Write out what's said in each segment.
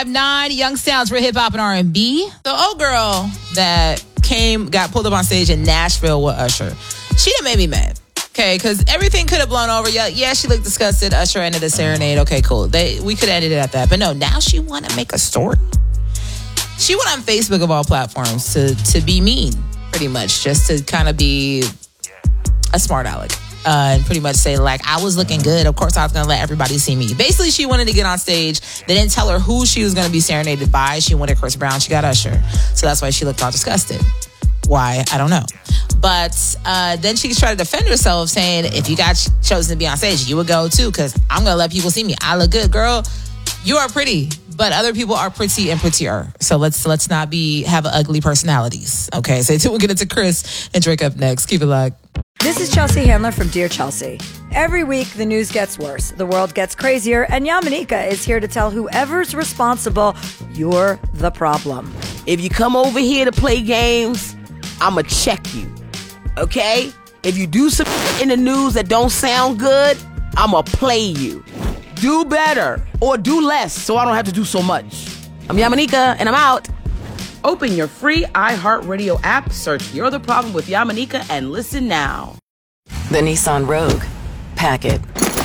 9 Young Sounds for hip hop and R&B. The old girl that got pulled up on stage in Nashville with Usher. She done made me mad. Okay, because everything could have blown over. Yeah, she looked disgusted. Usher ended the serenade. Okay, cool. We could have ended it at that. But no, now she want to make a story. She went on Facebook of all platforms to be mean, pretty much, just to kind of be a smart aleck. And pretty much say, like, I was looking good. Of course, I was going to let everybody see me. Basically, she wanted to get on stage. They didn't tell her who she was going to be serenaded by. She wanted Chris Brown. She got Usher. So that's why she looked all disgusted. Why? I don't know. But then she tried to defend herself, saying, if you got chosen to be on stage, you would go too, because I'm going to let people see me. I look good, girl. You are pretty, but other people are pretty and prettier. So let's not have ugly personalities. Okay, so we'll get into Chris and Drake up next. Keep it locked. This is Chelsea Handler from Dear Chelsea. Every week, the news gets worse, the world gets crazier, and Yamanika is here to tell whoever's responsible, you're the problem. If you come over here to play games, I'ma check you, okay? If you do some in the news that don't sound good, I'ma play you. Do better or do less so I don't have to do so much. I'm Yamanika, and I'm out. Open your free iHeartRadio app, search You're the Problem with Yamanika, and listen now. The Nissan Rogue. Pack it.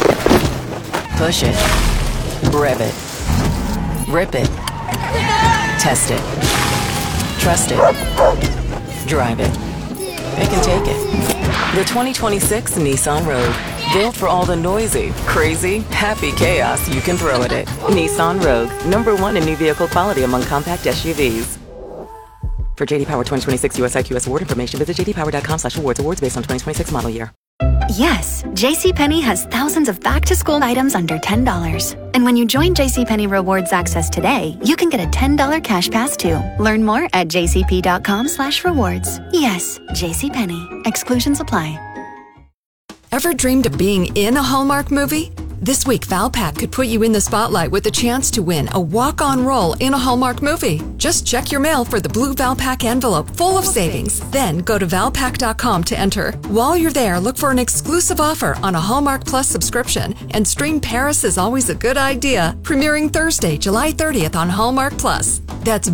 Push it. Rev it. Rip it. Test it. Trust it. Drive it. It can take it. The 2026 Nissan Rogue. Built for all the noisy, crazy, happy chaos you can throw at it. Nissan Rogue. #1 in new vehicle quality among compact SUVs. For JD Power 2026 US IQS award information, visit jdpower.com/awards. Awards based on 2026 model year. Yes, JCPenney has thousands of back-to-school items under $10. And when you join JCPenney Rewards Access today, you can get a $10 cash pass too. Learn more at jcp.com/rewards. Yes, JCPenney. Exclusions apply. Ever dreamed of being in a Hallmark movie? This week, Valpak could put you in the spotlight with a chance to win a walk-on role in a Hallmark movie. Just check your mail for the blue Valpak envelope full of savings. Then go to valpak.com to enter. While you're there, look for an exclusive offer on a Hallmark Plus subscription and stream Paris is Always a Good Idea, premiering Thursday, July 30th on Hallmark Plus. That's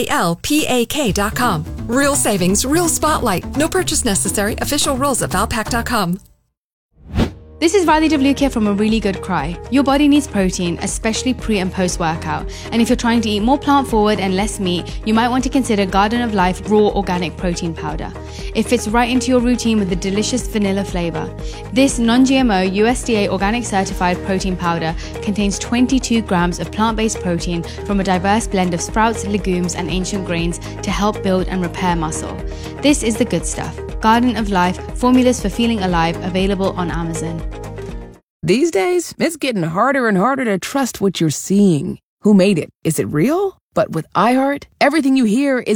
VALPAK.com. Real savings, real spotlight. No purchase necessary. Official rules at valpak.com. This is Riley DeVlucchia from A Really Good Cry. Your body needs protein, especially pre and post workout. And if you're trying to eat more plant forward and less meat, you might want to consider Garden of Life Raw Organic Protein Powder. It fits right into your routine with a delicious vanilla flavor. This non-GMO USDA organic certified protein powder contains 22 grams of plant-based protein from a diverse blend of sprouts, legumes, and ancient grains to help build and repair muscle. This is the good stuff. Garden of Life, formulas for feeling alive, available on Amazon. These days, it's getting harder and harder to trust what you're seeing. Who made it? Is it real? But with iHeart, everything you hear is